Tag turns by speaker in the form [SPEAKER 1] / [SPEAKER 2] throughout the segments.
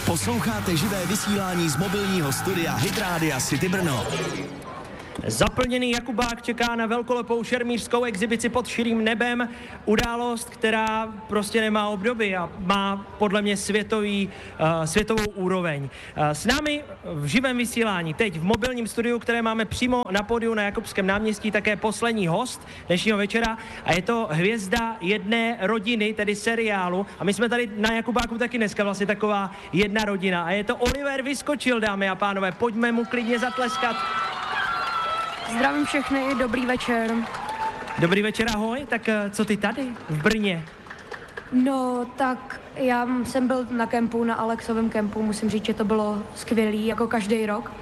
[SPEAKER 1] Posloucháte živé vysílání z mobilního studia Hit Rádia City Brno.
[SPEAKER 2] Zaplněný Jakubák čeká na velkolepou šermířskou exibici pod širým nebem. Událost, která prostě nemá obdoby a má podle mě světovou úroveň. S námi v živém vysílání, teď v mobilním studiu, které máme přímo na pódiu na Jakubském náměstí, také poslední host dnešního večera a je to hvězda jedné rodiny, tedy seriálu. A my jsme tady na Jakubáku taky dneska vlastně taková jedna rodina a je to Oliver Vyskočil, dámy a pánové. Pojďme mu klidně zatleskat.
[SPEAKER 3] Zdravím všechny, dobrý večer.
[SPEAKER 2] Dobrý večer, ahoj. Tak co ty tady v Brně?
[SPEAKER 3] No, tak já jsem byl na kempu, na Alexovém kempu, musím říct, že to bylo skvělý, jako každý rok.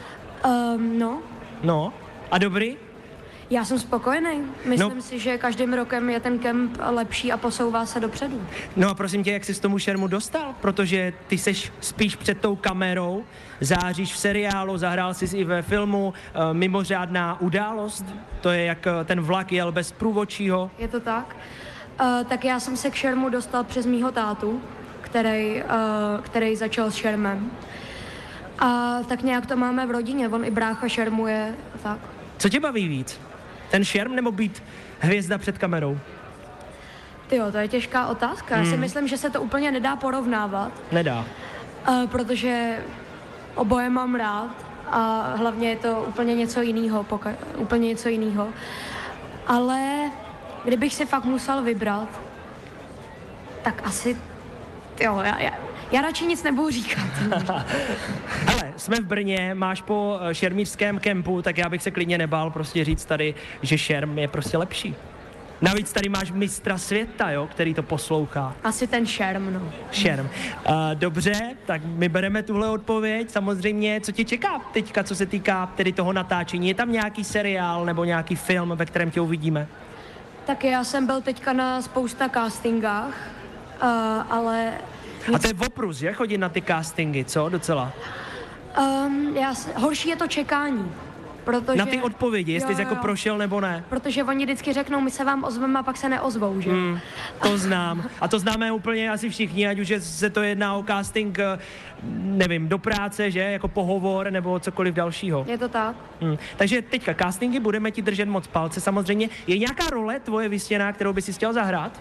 [SPEAKER 2] No, a dobrý?
[SPEAKER 3] Já jsem spokojený. Myslím si, že každým rokem je ten kemp lepší a posouvá se dopředu.
[SPEAKER 2] No a prosím tě, jak jsi s tomu šermu dostal? Protože ty seš spíš před tou kamerou, záříš v seriálu, zahrál jsi i ve filmu Mimořádná událost. To je jak ten vlak jel bez průvodčího.
[SPEAKER 3] Je to tak? Tak já jsem se k šermu dostal přes mýho tátu, který začal s šermem. A tak nějak to máme v rodině, on i brácha šermuje, tak.
[SPEAKER 2] Co tě baví víc? Ten šerm nebo být hvězda před kamerou?
[SPEAKER 3] Tyjo, to je těžká otázka. Já si myslím, že se to úplně nedá porovnávat.
[SPEAKER 2] Nedá.
[SPEAKER 3] Protože oboje mám rád a hlavně je to úplně něco jiného. Ale kdybych si fakt musel vybrat, tak asi, já radši nic nebudu říkat.
[SPEAKER 2] Ale jsme v Brně, máš po šermířském kempu, tak já bych se klidně nebál prostě říct tady, že šerm je prostě lepší. Navíc tady máš mistra světa, jo, který to poslouchá.
[SPEAKER 3] Asi ten šerm, no.
[SPEAKER 2] Šerm. Dobře, tak my bereme tuhle odpověď. Samozřejmě, co tě čeká teďka, co se týká tedy toho natáčení? Je tam nějaký seriál nebo nějaký film, ve kterém tě uvidíme?
[SPEAKER 3] Tak já jsem byl teďka na spousta castingách, ale...
[SPEAKER 2] A to je oprus, že? Chodit na ty castingy, co? Docela.
[SPEAKER 3] Horší je to čekání. Protože,
[SPEAKER 2] na ty odpovědi, jestli jsi jako prošel nebo ne.
[SPEAKER 3] Protože oni vždycky řeknou, my se vám ozveme a pak se neozvou, že?
[SPEAKER 2] To znám. A to známe úplně asi všichni, ať už se to jedná o casting, nevím, do práce, že? Jako pohovor nebo cokoliv dalšího.
[SPEAKER 3] Je to tak.
[SPEAKER 2] Takže teďka castingy, budeme ti držet moc palce samozřejmě. Je nějaká role tvoje vysněná, kterou bys si chtěl zahrát?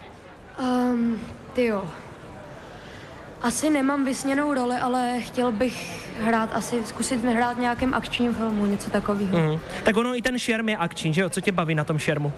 [SPEAKER 3] Asi nemám vysněnou roli, ale chtěl bych zkusit hrát nějakém akčním filmu, něco takového.
[SPEAKER 2] Tak ono i ten šerm je akční, že jo? Co tě baví na tom šermu?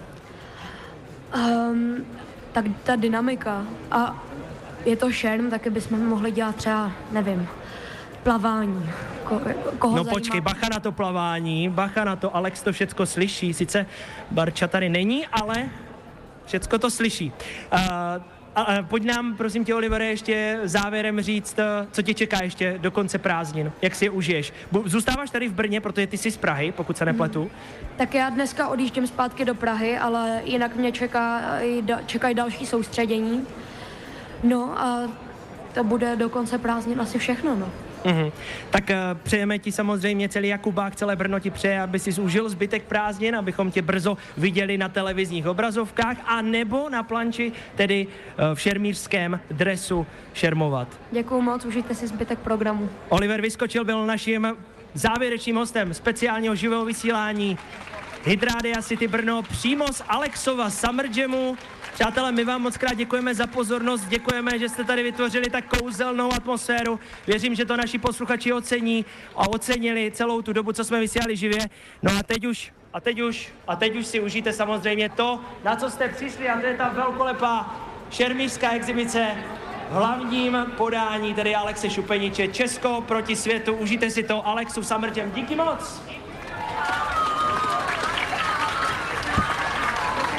[SPEAKER 3] Tak ta dynamika. A je to šerm, taky bychom mohli dělat třeba, nevím, plavání. Koho
[SPEAKER 2] no
[SPEAKER 3] zajímá? Počkej,
[SPEAKER 2] bacha na to plavání, bacha na to, Alex to všecko slyší. Sice Barča tady není, ale všecko to slyší. Pojď nám, prosím tě, Olivere, ještě závěrem říct, co tě čeká ještě do konce prázdnin, jak si je užiješ. Zůstáváš tady v Brně, protože ty jsi z Prahy, pokud se nepletu.
[SPEAKER 3] Tak já dneska odjíždím zpátky do Prahy, ale jinak mě čekají další soustředění. No a to bude do konce prázdnin asi všechno, no.
[SPEAKER 2] Tak přejeme ti samozřejmě, celý Jakubák, celé Brno ti přeje, aby si užil zbytek prázdnin, abychom tě brzo viděli na televizních obrazovkách a nebo na planči, tedy v šermířském dresu šermovat.
[SPEAKER 3] Děkuju moc, užijte si zbytek programu.
[SPEAKER 2] Oliver Vyskočil byl naším závěrečným hostem speciálního živého vysílání Hit Rádia City Brno přímo z Alexova Summer Jamu. Přátelé, my vám moc krát děkujeme za pozornost, děkujeme, že jste tady vytvořili tak kouzelnou atmosféru. Věřím, že to naši posluchači ocení a ocenili celou tu dobu, co jsme vysílali živě. No a teď už si užijte samozřejmě to, na co jste přišli, a to je ta velkolepá šermířská exibice v hlavním podání, tedy Alexe Šupeniče. Česko proti světu, užijte si to, Alexův Summer Jam. Díky moc!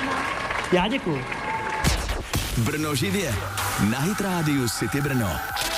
[SPEAKER 2] Já děkuju.
[SPEAKER 1] Brno živě na Hit Rádiu City Brno.